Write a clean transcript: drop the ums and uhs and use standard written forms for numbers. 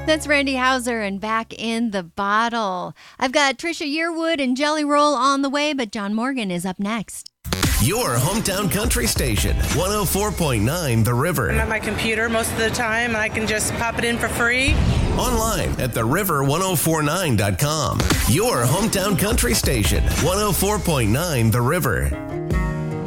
That's Randy Houser and Back in the Bottle. I've got Trisha Yearwood and Jelly Roll on the way, but John Morgan is up next. Your hometown country station, 104.9 The River. I'm at my computer most of the time, and I can just pop it in for free. Online at theriver1049.com. Your hometown country station, 104.9 The River.